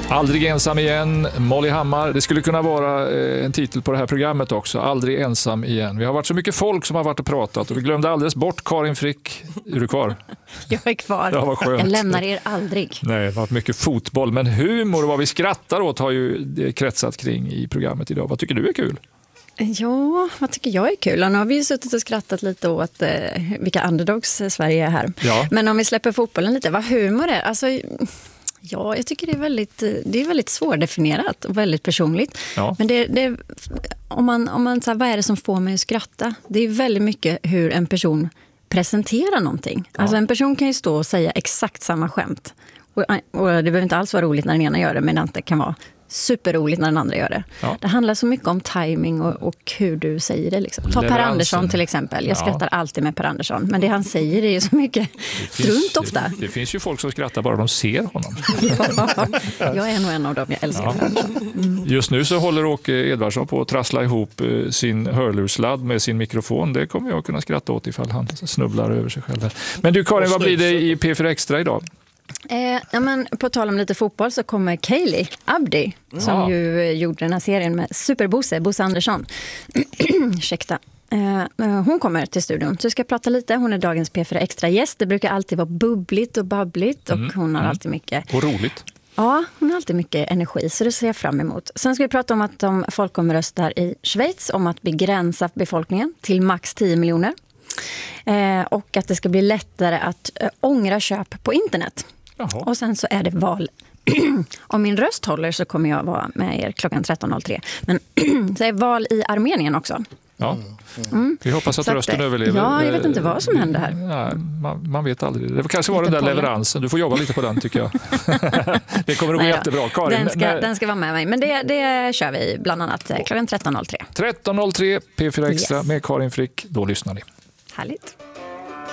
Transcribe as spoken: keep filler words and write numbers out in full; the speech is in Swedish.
Aldrig ensam igen, Molly Hammar. Det skulle kunna vara en titel på det här programmet också. Aldrig ensam igen. Vi har varit så mycket folk som har varit och pratat och vi glömde alldeles bort Karin Frick. Är du kvar? Jag är kvar. Ja, vad skönt. Jag lämnar er aldrig. Nej, det har varit mycket fotboll. Men humor och vad vi skrattar åt har ju det kretsat kring i programmet idag. Vad tycker du är kul? Ja, vad tycker jag är kul? Nu har vi ju suttit och skrattat lite åt eh, vilka underdogs Sverige är här. Ja. Men om vi släpper fotbollen lite, vad humor är? Alltså, ja, jag tycker det är väldigt, det är väldigt svårdefinierat och väldigt personligt. Ja. Men det, det, om man, om man så här, vad är det som får mig att skratta? Det är väldigt mycket hur en person presenterar någonting. Ja. Alltså en person kan ju stå och säga exakt samma skämt. Och, och det behöver inte alls vara roligt när den ena gör det, men det kan vara superroligt när den andra gör det. Ja. Det handlar så mycket om timing och, och hur du säger det. Liksom. Ta Per Andersson till exempel. Jag skrattar ja. alltid med Per Andersson. Men det han säger är ju så mycket strunt ofta. Det, det finns ju folk som skrattar bara de ser honom. Ja, jag är nog en av dem. Jag älskar ja. Per Andersson. Mm. Just nu så håller Åke Edvardsson på att trassla ihop sin hörlursladd med sin mikrofon. Det kommer jag kunna skratta åt ifall han snubblar över sig själv. Men du Karin, vad blir det i P fyra Extra idag? Eh, ja, men på tal om lite fotboll så kommer Kaylee Abdi ja. som ju gjorde den här serien med Superbosse, Bosse Andersson. Ursäkta. Eh, hon kommer till studion så jag ska prata lite. Hon är dagens P fyra Extra-gäst. Det brukar alltid vara bubbligt och babbligt och mm. hon har alltid mycket... Och roligt. Ja, hon har alltid mycket energi så det ser jag fram emot. Sen ska vi prata om att de folkomröstar i Schweiz om att begränsa befolkningen till max tio miljoner. Eh, och att det ska bli lättare att eh, ångra köp på internet. Jaha. Och sen så är det val. Om min röst håller så kommer jag vara med er klockan tretton noll tre. Men det är val i Armenien också. Ja. Mm. Vi hoppas att så rösten att, överlever. Ja, jag vet inte vad som händer här. Nej, man, man vet aldrig. Det kanske var den där leveransen. Du får jobba lite på den tycker jag. Det kommer att gå jättebra. Karin, den, ska, när... den ska vara med mig. Men det, det kör vi bland annat klockan tretton noll tre. tretton noll tre P fyra Extra yes. med Karin Frick. Då lyssnar ni. Härligt.